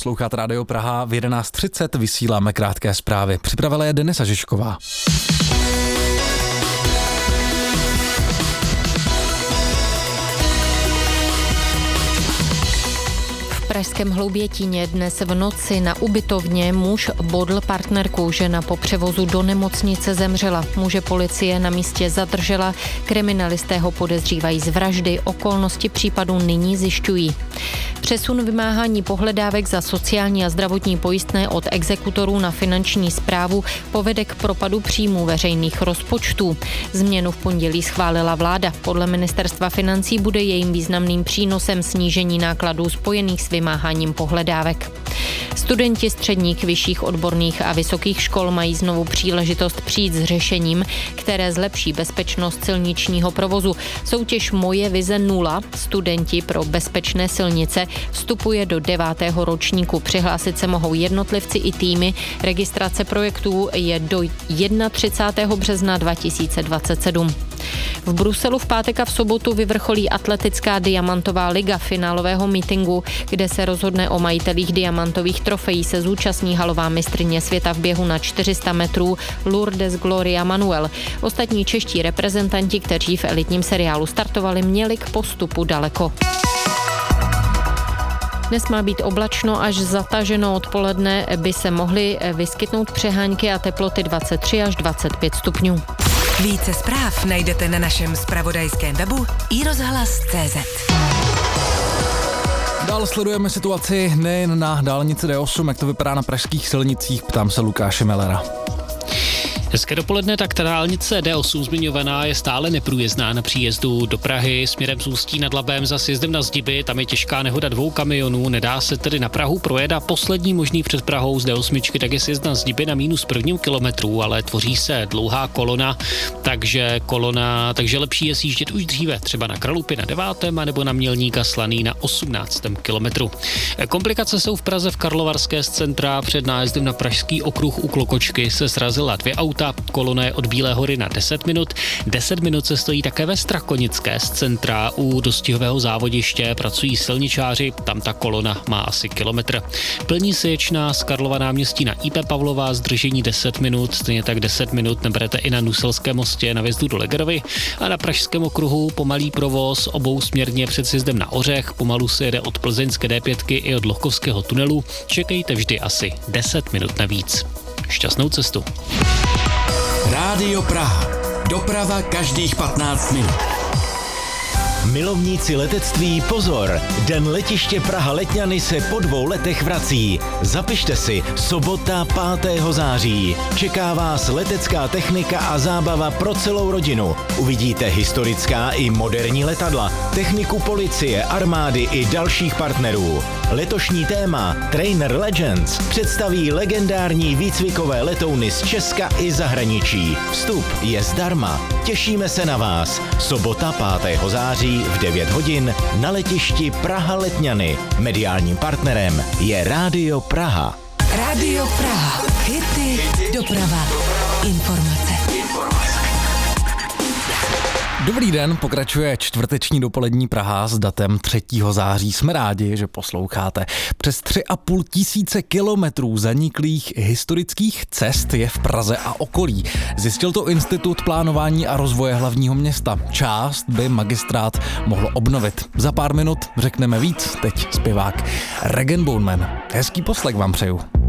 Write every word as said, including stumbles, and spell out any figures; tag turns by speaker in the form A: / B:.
A: posloucháte Rádio Praha, v jedenáct třicet vysíláme krátké zprávy. Připravila je Denisa Žižková.
B: V pražském Hloubětíně dnes v noci na ubytovně muž bodl partnerku, žena po převozu do nemocnice zemřela. Muže policie na místě zadržela, kriminalisté ho podezřívají z vraždy, okolnosti případu nyní zjišťují. Přesun vymáhání pohledávek za sociální a zdravotní pojistné od exekutorů na finanční správu povede k propadu příjmů veřejných rozpočtů. Změnu v pondělí schválila vláda. Podle ministerstva financí bude jejím významným přínosem snížení nákladů spojených s vymáháním pohledávek. Studenti středních, vyšších odborných a vysokých škol mají znovu příležitost přijít s řešením, které zlepší bezpečnost silničního provozu. Soutěž Moje vize nula, studenti pro bezpečné silnice, vstupuje do devátého ročníku. Přihlásit se mohou jednotlivci i týmy. Registrace projektů je do třicátého prvního března dva tisíce dvacet sedm. V Bruselu v pátek a v sobotu vyvrcholí atletická diamantová liga finálového mítinku, kde se rozhodne o majitelích diamantových trofejí, se zúčastní halová mistryně světa v běhu na čtyři sta metrů Lourdes Gloria Manuel. Ostatní čeští reprezentanti, kteří v elitním seriálu startovali, měli k postupu daleko. Dnes má být oblačno až zataženo, odpoledne by se mohly vyskytnout přehánky a teploty dvacet tři až dvacet pět stupňů.
C: Více zpráv najdete na našem zpravodajském webu i rozhlas tečka cé zet.
A: Dál sledujeme situaci nejen na dálnici D osm, jak to vypadá na pražských silnicích, ptám se Lukáše Mellera.
D: Hezké dopoledne, tak ta dálnice D osm zmiňovaná je stále neprůjezdná na příjezdu do Prahy směrem z Ústí nad Labem za sjezdem na Zdiby, tam je těžká nehoda dvou kamionů, nedá se tedy na Prahu projet a poslední možný před Prahou z D osm, tak je sjezd na Zdiby na mínus prvním kilometru, ale tvoří se dlouhá kolona, takže kolona, takže lepší je sjíždět už dříve, třeba na Kralupy na devátém a nebo na Mělníka Slaný na osmnáctém kilometru. Komplikace jsou v Praze v Karlovarské z centra, před nájezdem na Pražský okruh u Klokočky se srazila dvě auta. Kolona je od Bílé hory na deset minut. deset minut se stojí také ve Strakonické z centra u dostihového závodiště. Pracují silničáři, tam ta kolona má asi kilometr. Plní Seječná z Karlova náměstí na I P Pavlova, zdržení deset minut, stejně tak deset minut neberete i na Nuselském mostě na vjezdu do Legerovy a na Pražském okruhu pomalý provoz obou směrně před sjezdem na Ořech. Pomalu se jede od plzeňské D pět i od Lohkovského tunelu. Čekejte vždy asi deset minut navíc. Šťastnou cestu.
E: Rádio Praha. Doprava každých patnáct minut.
F: Milovníci letectví, pozor! Den letiště Praha Letňany se po dvou letech vrací. Zapište si, sobota pátého září. Čeká vás letecká technika a zábava pro celou rodinu. Uvidíte historická i moderní letadla, techniku policie, armády i dalších partnerů. Letošní téma Trainer Legends představí legendární výcvikové letouny z Česka i zahraničí. Vstup je zdarma. Těšíme se na vás. Sobota pátého září v devět hodin na letišti Praha Letňany. Mediálním partnerem je Rádio Praha.
C: Rádio Praha. Hity, doprava, informace.
A: Dobrý den, pokračuje čtvrteční dopolední Praha s datem třetího září. Jsme rádi, že posloucháte. Přes tři a půl tisíce kilometrů zaniklých historických cest je v Praze a okolí. Zjistil to Institut plánování a rozvoje hlavního města. Část by magistrát mohl obnovit. Za pár minut řekneme víc, teď zpěvák Rag and Bone Man. Hezký poslech vám přeju.